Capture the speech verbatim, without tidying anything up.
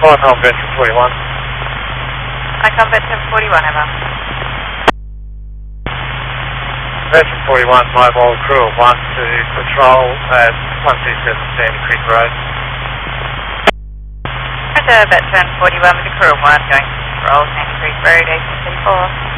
Five home veteran forty-one. I come veteran forty-one, over. Veteran forty-one, mobile crew of one to patrol at one two seven Sandy Creek Road. Roger, veteran forty-one with the crew of one going to patrol Sandy Creek Road, eight six four.